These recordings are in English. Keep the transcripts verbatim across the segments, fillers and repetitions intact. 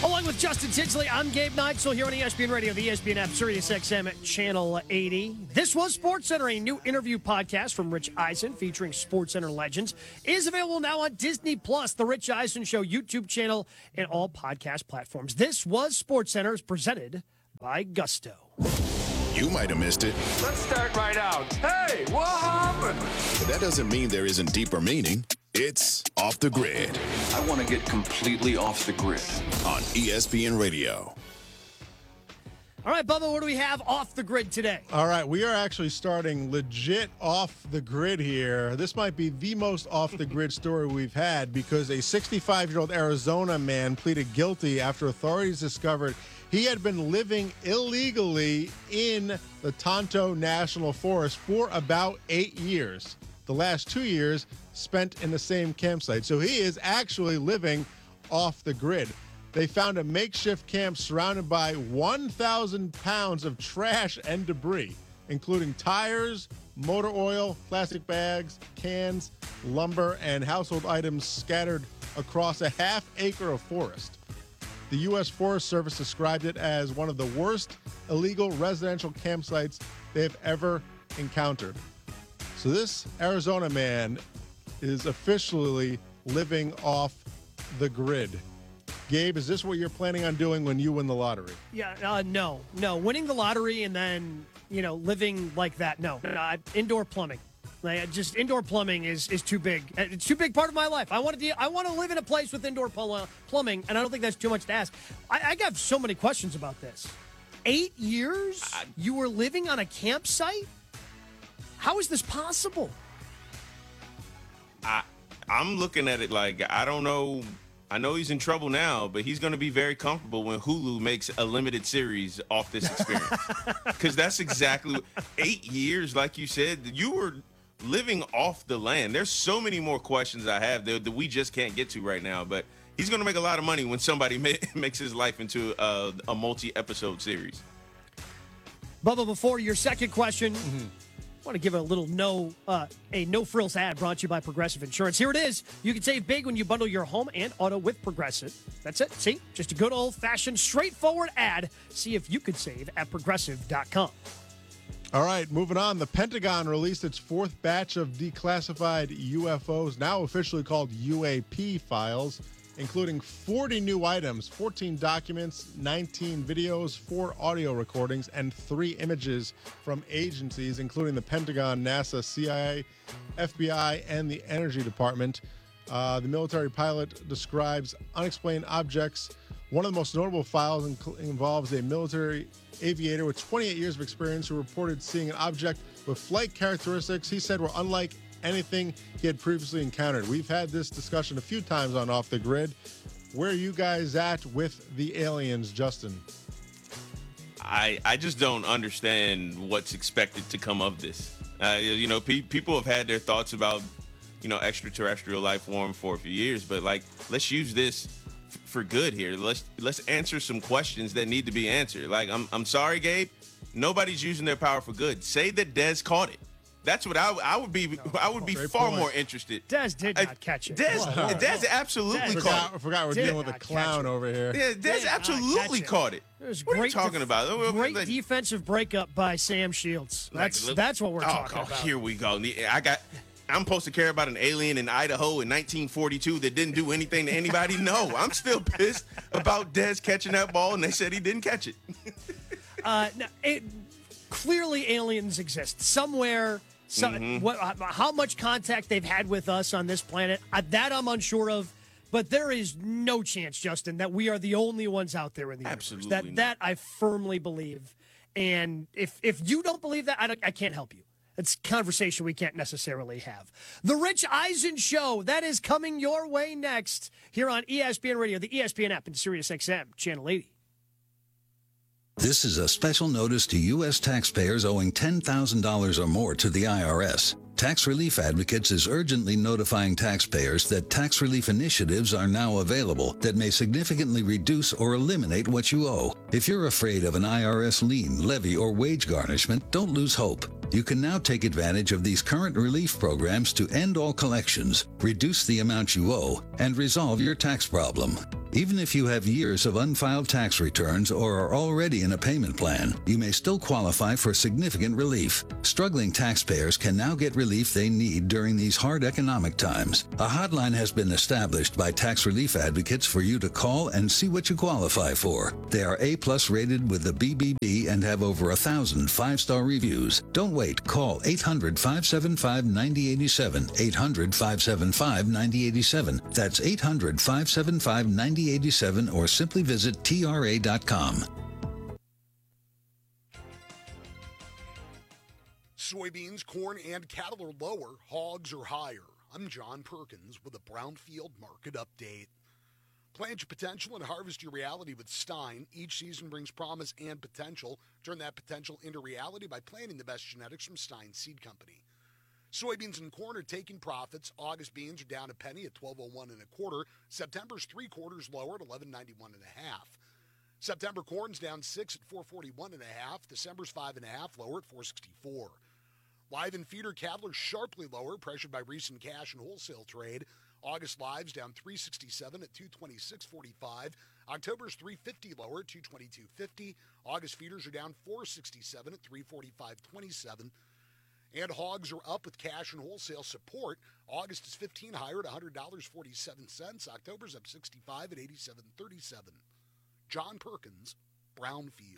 Along with Justin Tinsley, I'm Gabe Neitzel here on E S P N Radio, the E S P N app, Sirius X M at Channel eighty. This was SportsCenter, a new interview podcast from Rich Eisen featuring SportsCenter legends, is available now on Disney Plus, the Rich Eisen Show YouTube channel, and all podcast platforms. This was SportsCenter, is presented by Gusto. You might have missed it. Let's start right out. Hey, what happened? But that doesn't mean there isn't deeper meaning. It's Off the Grid. I want to get completely off the grid. On E S P N Radio. All right, Bubba, what do we have off the grid today? All right, we are actually starting legit off the grid here. This might be the most off the grid story we've had because a sixty-five-year-old Arizona man pleaded guilty after authorities discovered he had been living illegally in the Tonto National Forest for about eight years. The last two years spent in the same campsite. So he is actually living off the grid. They found a makeshift camp surrounded by one thousand pounds of trash and debris, including tires, motor oil, plastic bags, cans, lumber, and household items scattered across a half acre of forest. The U S Forest Service described it as one of the worst illegal residential campsites they've ever encountered. So this Arizona man is officially living off the grid. Gabe, is this what you're planning on doing when you win the lottery? Yeah, uh, no, no. Winning the lottery and then, you know, living like that, no. Uh, indoor plumbing. Like, just indoor plumbing is, is too big. It's too big part of my life. I want to I want to live in a place with indoor pl- plumbing, and I don't think that's too much to ask. I, I got so many questions about this. Eight years I, you were living on a campsite? How is this possible? I I'm looking at it like I don't know. I know he's in trouble now, but he's going to be very comfortable when Hulu makes a limited series off this experience. Because that's exactly eight years, like you said, you were living off the land. There's so many more questions I have that, that we just can't get to right now. But he's going to make a lot of money when somebody ma- makes his life into a, a multi-episode series. Bubba, before your second question, mm-hmm. I want to give a little no, uh, a no frills ad brought to you by Progressive Insurance. Here it is. You can save big when you bundle your home and auto with Progressive. That's it. See, just a good old fashioned, straightforward ad. See if you could save at progressive dot com. All right, moving on. The Pentagon released its fourth batch of declassified U F Os, now officially called U A P files, including forty new items, fourteen documents, nineteen videos, four audio recordings, and three images from agencies, including the Pentagon, NASA, C I A, F B I, and the Energy Department. Uh, the military pilot describes unexplained objects. One of the most notable files inc- involves a military aviator with twenty-eight years of experience who reported seeing an object with flight characteristics he said were unlike anything he had previously encountered. We've had this discussion a few times on Off the Grid. Where are you guys at with the aliens, Justin? I I just don't understand what's expected to come of this. Uh, you know, pe- people have had their thoughts about, you know, extraterrestrial life form for a few years, but like, let's use this f- for good here. Let's let's answer some questions that need to be answered. Like, I'm I'm sorry, Gabe, nobody's using their power for good. Say that Dez caught it. That's what I, I would be. I would be Great far point. more interested. Dez did not I, catch it. Dez, Oh, oh, Dez absolutely Dez. I caught forgot, it. I forgot we're Did dealing with a not catch clown it. over here. Yeah, Did Dez not absolutely catch it. caught it. It was What are you great talking def- about? Great Like- defensive breakup by Sam Shields. That's Like, that's what we're oh, talking oh, about. Here we go. I got. I'm supposed to care about an alien in Idaho in nineteen forty-two that didn't do anything to anybody? No, I'm still pissed about Dez catching that ball, and they said he didn't catch it. Uh, no, it, clearly, aliens exist somewhere. So, Mm-hmm. what, how much contact they've had with us on this planet, uh, that I'm unsure of. But there is no chance, Justin, that we are the only ones out there in the Absolutely universe. That not. that I firmly believe. And if if you don't believe that, I, don't, I can't help you. It's a conversation we can't necessarily have. The Rich Eisen Show, that is coming your way next here on E S P N Radio, the E S P N app, and Sirius X M, Channel eighty. This is a special notice to U S taxpayers owing ten thousand dollars or more to the I R S. Tax Relief Advocates is urgently notifying taxpayers that tax relief initiatives are now available that may significantly reduce or eliminate what you owe. If you're afraid of an I R S lien, levy, or wage garnishment, don't lose hope. You can now take advantage of these current relief programs to end all collections, reduce the amount you owe, and resolve your tax problem. Even if you have years of unfiled tax returns or are already in a payment plan, you may still qualify for significant relief. Struggling taxpayers can now get relief they need during these hard economic times. A hotline has been established by tax relief advocates for you to call and see what you qualify for. They are A-plus rated with the B B B and have over a thousand five-star reviews. Don't wait. Call eight hundred, five seven five, nine zero eight seven, eight hundred, five seven five, nine zero eight seven. That's eight hundred, five seven five, nine zero eight seven or simply visit T R A dot com. Soybeans, corn, and cattle are lower, hogs are higher. I'm John Perkins with a Brownfield Market Update. Plant your potential and harvest your reality with Stein. Each season brings promise and potential. Turn that potential into reality by planting the best genetics from Stein Seed Company. Soybeans and corn are taking profits. August beans are down a penny at twelve oh one and a quarter. September's three quarters lower at eleven ninety-one and a half. September corn's down six at four forty-one and a half. December's five and a half lower at four sixty-four. Live and feeder cattle are sharply lower, pressured by recent cash and wholesale trade. August lives down three sixty-seven at two twenty-six forty-five. October's three fifty lower at two twenty-two fifty. August feeders are down four sixty-seven at three forty-five twenty-seven. And hogs are up with cash and wholesale support. August is fifteen higher at one hundred dollars and forty-seven cents. October's up sixty-five at eighty-seven thirty-seven. John Perkins, Brownfield.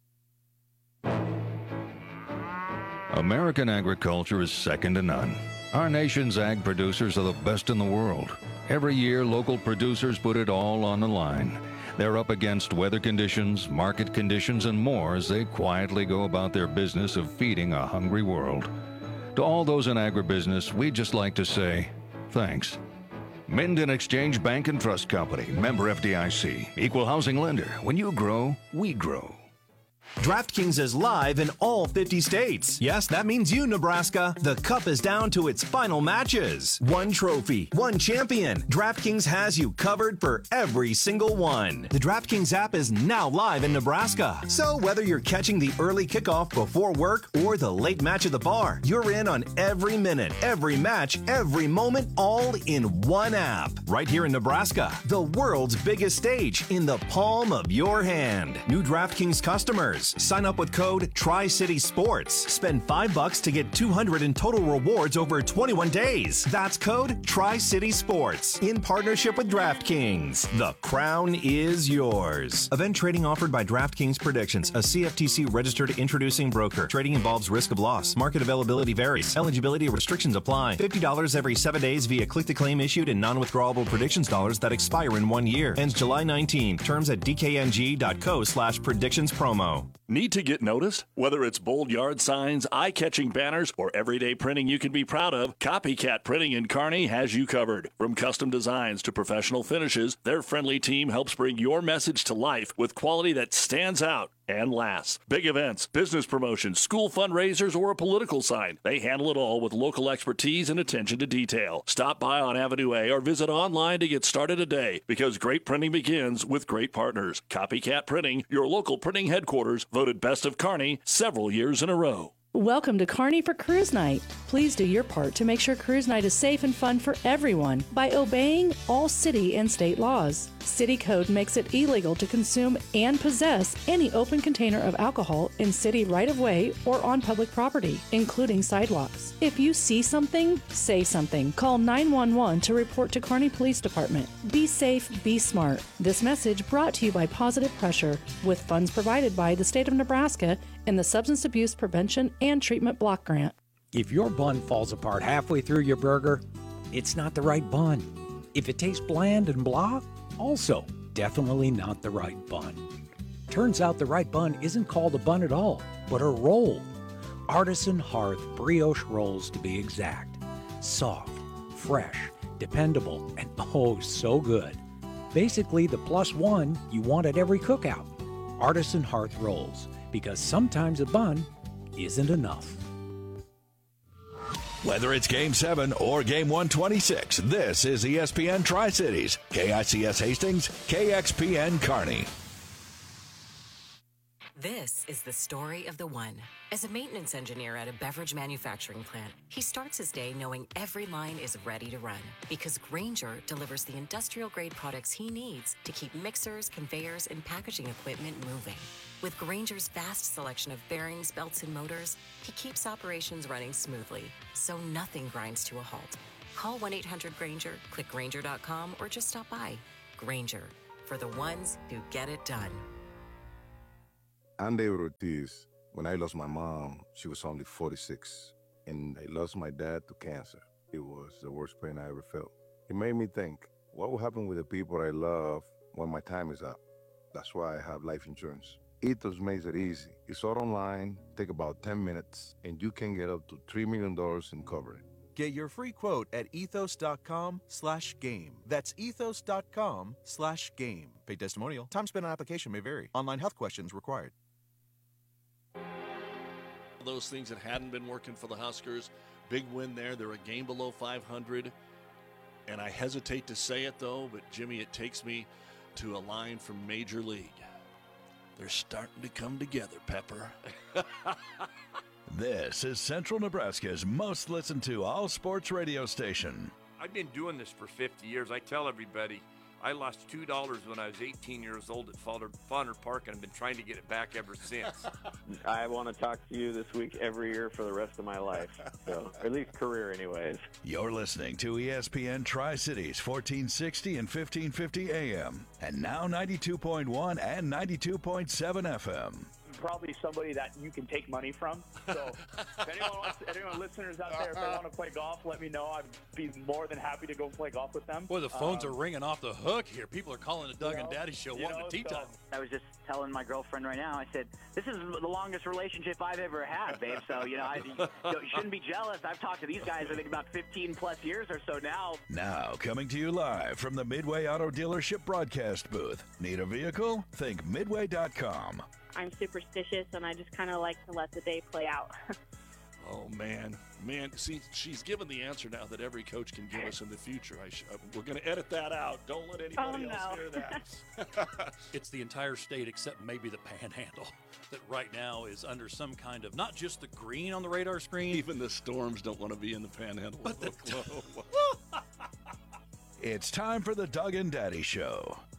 American agriculture is second to none. Our nation's ag producers are the best in the world. Every year, local producers put it all on the line. They're up against weather conditions, market conditions, and more as they quietly go about their business of feeding a hungry world. To all those in agribusiness, we'd just like to say thanks. Minden Exchange Bank and Trust Company, member F D I C, equal housing lender. When you grow, we grow. DraftKings is live in all fifty states. Yes, that means you, Nebraska. The Cup is down to its final matches. One trophy, one champion. DraftKings has you covered for every single one. The DraftKings app is now live in Nebraska. So whether you're catching the early kickoff before work or the late match at the bar, you're in on every minute, every match, every moment, all in one app. Right here in Nebraska, the world's biggest stage in the palm of your hand. New DraftKings customers, sign up with code Tri-City Sports. Spend five bucks to get two hundred in total rewards over twenty-one days. That's code Tri-City Sports in partnership with DraftKings. The crown is yours. Event trading offered by DraftKings Predictions, a C F T C registered introducing broker. Trading involves risk of loss. Market availability varies. Eligibility restrictions apply. fifty dollars every seven days via click-to-claim issued in non-withdrawable predictions dollars that expire in one year. Ends July nineteenth. Terms at d k n g dot co slash predictions promo. Need to get noticed? Whether it's bold yard signs, eye-catching banners, or everyday printing you can be proud of, Copycat Printing in Kearney has you covered. From custom designs to professional finishes, their friendly team helps bring your message to life with quality that stands out and lasts. Big events, business promotions, school fundraisers, or a political sign. They handle it all with local expertise and attention to detail. Stop by on Avenue A or visit online to get started today, because great printing begins with great partners. Copycat Printing, your local printing headquarters, voted Best of Kearney several years in a row. Welcome to Kearney for Cruise Night. Please do your part to make sure Cruise Night is safe and fun for everyone by obeying all city and state laws. City code makes it illegal to consume and possess any open container of alcohol in city right-of-way or on public property, including sidewalks. If you see something, say something. Call nine one one to report to Kearney Police Department. Be safe, be smart. This message brought to you by Positive Pressure, with funds provided by the state of Nebraska and the Substance Abuse Prevention and Treatment Block Grant. If your bun falls apart halfway through your burger, it's not the right bun. If it tastes bland and blah, also definitely not the right bun. Turns out the right bun isn't called a bun at all, but a roll. Artisan Hearth brioche rolls, to be exact. Soft, fresh, dependable, and oh so good. Basically the plus one you want at every cookout. Artisan Hearth rolls, because sometimes a bun isn't enough. Whether it's Game seven or Game one twenty-six, this is E S P N Tri-Cities, K I C S Hastings, K X P N Kearney. This is the story of the one. As a maintenance engineer at a beverage manufacturing plant, he starts his day knowing every line is ready to run because Grainger delivers the industrial-grade products he needs to keep mixers, conveyors, and packaging equipment moving. With Grainger's vast selection of bearings, belts, and motors, he keeps operations running smoothly, so nothing grinds to a halt. Call one eight hundred Grainger, click Grainger dot com, or just stop by. Grainger, for the ones who get it done. I'm David Ortiz. When I lost my mom, she was only forty-six, and I lost my dad to cancer. It was the worst pain I ever felt. It made me think, what will happen with the people I love when my time is up? That's why I have life insurance. Ethos makes it easy. It's all online, take about ten minutes, and you can get up to three million dollars in coverage. Get your free quote at ethos.com slash game. That's ethos.com slash game. Paid testimonial. Time spent on application may vary. Online health questions required. Those things that hadn't been working for the Huskers. Big win there. They're a game below five hundred. And I hesitate to say it, though, but, Jimmy, it takes me to a line from Major League. They're starting to come together, Pepper. This is Central Nebraska's most listened to all sports radio station. I've been doing this for fifty years. I tell everybody I lost two dollars when I was eighteen years old at Fauner Park, and I've been trying to get it back ever since. I want to talk to you this week every year for the rest of my life, so or at least career anyways. You're listening to E S P N Tri-Cities fourteen sixty and fifteen fifty A M, and now ninety-two point one and ninety-two point seven F M. Probably somebody that you can take money from. So if anyone wants, anyone listeners out there, if they want to play golf, let me know. I'd be more than happy to go play golf with them. Boy, the phones um, are ringing off the hook here. People are calling the Doug you know, and Daddy Show you wanting know, a tea so time. I was just telling my girlfriend right now, I said, this is the longest relationship I've ever had, babe. So, you know, I you, know, you shouldn't be jealous. I've talked to these guys, I think, about fifteen plus years or so now. Now, coming to you live from the Midway Auto Dealership broadcast booth. Need a vehicle? Think midway dot com. I'm superstitious, and I just kind of like to let the day play out. Oh, man. Man, see, she's given the answer now that every coach can give us in the future. I sh- we're going to edit that out. Don't let anybody oh, else no. hear that. It's the entire state except maybe the Panhandle that right now is under some kind of, not just the green on the radar screen. Even the Storms don't want to be in the Panhandle. But the It's time for the Doug and Daddy Show.